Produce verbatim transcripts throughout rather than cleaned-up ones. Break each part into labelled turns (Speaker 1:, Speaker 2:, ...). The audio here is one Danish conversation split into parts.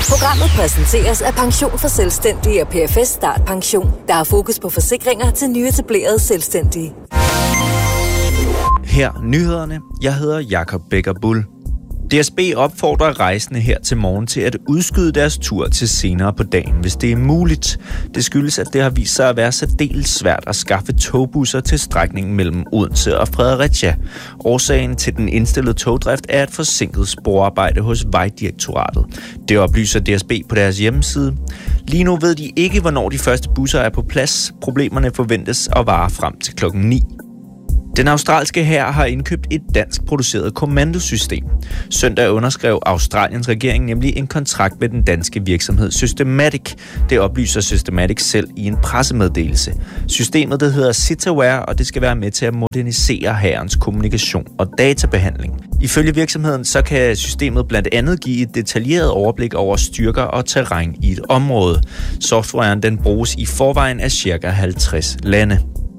Speaker 1: Programmet præsenteres af Pension for Selvstændige og P F S Start Pension, der har fokus på forsikringer til nyetablerede selvstændige.
Speaker 2: Her nyhederne. Jeg hedder Jakob Becker Bull. D S B opfordrer rejsende her til morgen til at udskyde deres tur til senere på dagen, hvis det er muligt. Det skyldes, at det har vist sig at være særdeles svært at skaffe togbusser til strækningen mellem Odense og Fredericia. Årsagen til den indstillede togdrift er et forsinket sporarbejde hos Vejdirektoratet. Det oplyser D S B på deres hjemmeside. Lige nu ved de ikke, hvornår de første busser er på plads. Problemerne forventes at vare frem til klokken ni. Den australske hær har indkøbt et dansk produceret kommandosystem. Søndag underskrev Australiens regering nemlig en kontrakt med den danske virksomhed Systematic. Det oplyser Systematic selv i en pressemeddelelse. Systemet det hedder Citaware, og det skal være med til at modernisere hærens kommunikation og databehandling. Ifølge virksomheden så kan systemet blandt andet give et detaljeret overblik over styrker og terræn i et område. Softwaren den bruges i forvejen af ca. halvtreds lande.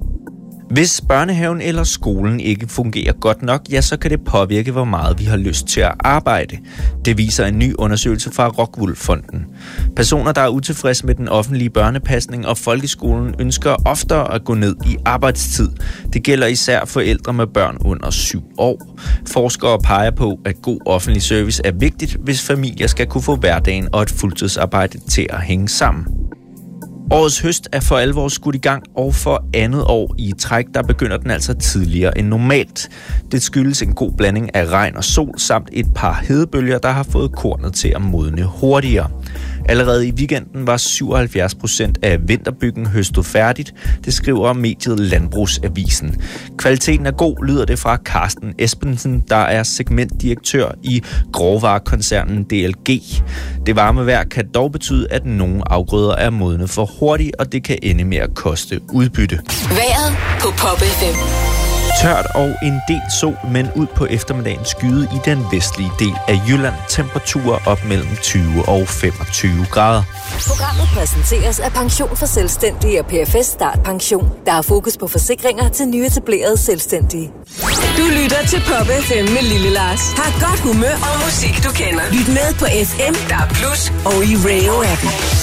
Speaker 2: Hvis børnehaven eller skolen ikke fungerer godt nok, ja, så kan det påvirke, hvor meget vi har lyst til at arbejde. Det viser en ny undersøgelse fra Rockwool-fonden. Personer, der er utilfredse med den offentlige børnepasning og folkeskolen, ønsker oftere at gå ned i arbejdstid. Det gælder især forældre med børn under syv år. Forskere peger på, at god offentlig service er vigtigt, hvis familier skal kunne få hverdagen og et fuldtidsarbejde til at hænge sammen. Årets høst er for alvor skudt i gang, og for andet år i træk, der begynder den altså tidligere end normalt. Det skyldes en god blanding af regn og sol, samt et par hedebølger, der har fået kornet til at modne hurtigere. Allerede i weekenden var syvoghalvfjerds procent af vinterbyggen høstet færdigt, det skriver mediet Landbrugsavisen. Kvaliteten er god, lyder det fra Carsten Espensen, der er segmentdirektør i grovvarekoncernen D L G. Det varme vejr kan dog betyde, at nogle afgrøder er modne for hurtigt, og det kan ende med at koste udbytte.
Speaker 1: Vejret på Pop F M.
Speaker 2: Tørt og en del sol, men ud på eftermiddagen skyde i den vestlige del af Jylland. Temperaturer op mellem tyve og femogtyve grader.
Speaker 1: Programmet præsenteres af Pension for Selvstændige og P F S Start Pension, der har fokus på forsikringer til nyetablerede selvstændige.
Speaker 3: Du lytter til Pop F M med Lille Lars. Har godt humør og musik, du kender. Lyt med på F M, der er plus og i radio-appen.